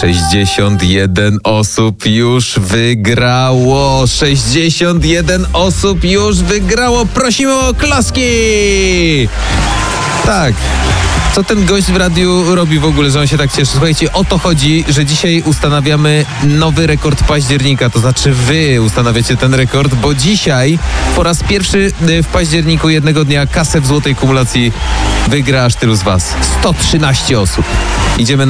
61 osób już wygrało. 61 osób już wygrało. Prosimy o oklaski! Tak. Co ten gość w radiu robi w ogóle, że on się tak cieszy? Słuchajcie, o to chodzi, że dzisiaj ustanawiamy nowy rekord października. To znaczy wy ustanawiacie ten rekord, bo dzisiaj po raz pierwszy w październiku jednego dnia kasę w złotej kumulacji wygra aż tylu z was. 113 osób. Idziemy na